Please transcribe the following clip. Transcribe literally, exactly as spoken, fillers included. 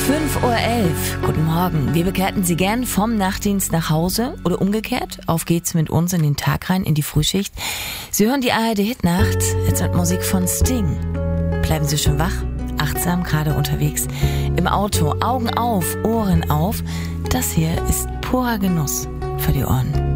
fünf Uhr elf. Guten Morgen. Wir begleiten Sie gern vom Nachtdienst nach Hause oder umgekehrt. Auf geht's mit uns in den Tag rein, in die Frühschicht. Sie hören die A R D Hitnacht, jetzt mit Musik von Sting. Bleiben Sie schön wach, achtsam, gerade unterwegs. Im Auto, Augen auf, Ohren auf. Das hier ist purer Genuss für die Ohren.